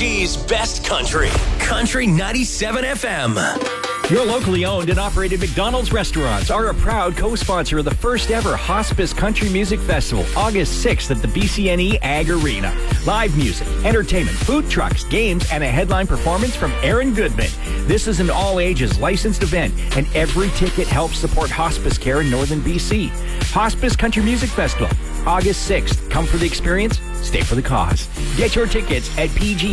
BC's best country. Country 97 FM. Your locally owned and operated McDonald's restaurants are a proud co-sponsor of the first ever Hospice Country Music Festival, August 6th at the BCNE Ag Arena. Live music, entertainment, food trucks, games, and a headline performance from Aaron Goodman. This is an all-ages licensed event, and every ticket helps support hospice care in northern BC. Hospice Country Music Festival, August 6th. Come for the experience, stay for the cause. Get your tickets at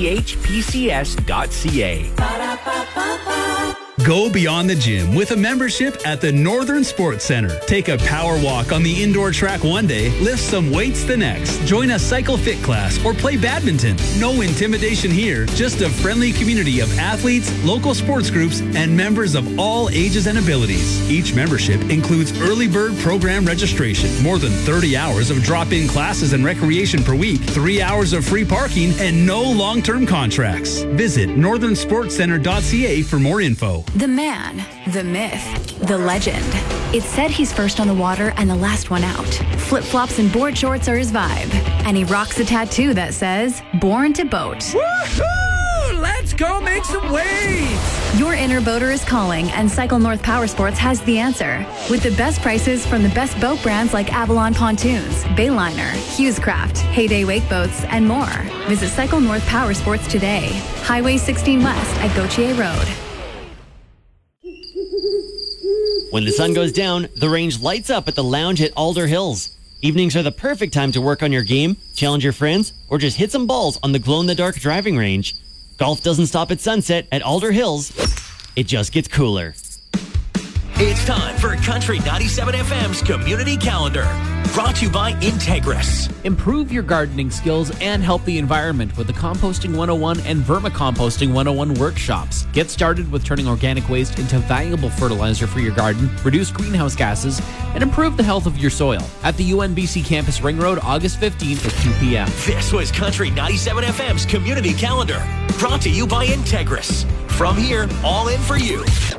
pghpcs.ca. Go beyond the gym with a membership at the Northern Sports Center. Take a power walk on the indoor track one day, lift some weights the next. Join a cycle fit class or play badminton. No intimidation here, just a friendly community of athletes, local sports groups, and members of all ages and abilities. Each membership includes early bird program registration, more than 30 hours of drop-in classes and recreation per week, 3 hours of free parking, and no long-term contracts. Visit northernsportscenter.ca for more info. The man, the myth, the legend. It's said he's first on the water and the last one out. Flip-flops and board shorts are his vibe. And he rocks a tattoo that says, "Born to Boat." Woohoo! Let's go make some waves! Your inner boater is calling, and Cycle North Power Sports has the answer. With the best prices from the best boat brands like Avalon Pontoons, Bayliner, Hughescraft, Heyday Wake Boats, and more. Visit Cycle North Power Sports today. Highway 16 West at Gautier Road. When the sun goes down, the range lights up at the lounge at Alder Hills. Evenings are the perfect time to work on your game, challenge your friends, or just hit some balls on the glow-in-the-dark driving range. Golf doesn't stop at sunset at Alder Hills. It just gets cooler. It's time for Country 97 FM's Community Calendar. Brought to you by Integris. Improve your gardening skills and help the environment with the Composting 101 and Vermicomposting 101 workshops. Get started with turning organic waste into valuable fertilizer for your garden, reduce greenhouse gases, and improve the health of your soil. At the UNBC Campus Ring Road, August 15th at 2 p.m. This was Country 97 FM's Community Calendar. Brought to you by Integris. From here, all in for you.